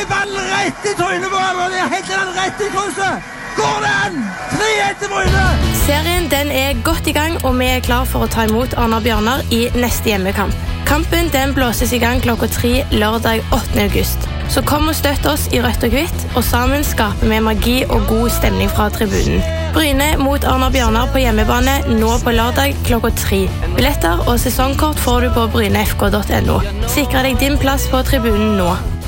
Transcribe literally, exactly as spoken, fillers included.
ballen rett i trynet på ham, og de heller den rett i krysset. Går det an? tre ett til Bryne! Serien den er godt i gang, og vi er klar for å ta imot Arnar Bjørnar i neste hjemmekamp. Kampen den blåses i gang klokka tre lørdag åttende august. Så kom og støtt oss i rødt og hvitt, og sammen skaper vi magi og god stemning fra tribunen. Bryne mot Arnar Bjørnar på hjemmebane nå på lørdag klokka tre. Billetter og sesongkort får du på bryne f k punktum no. Sikre deg din plass på tribunen nå.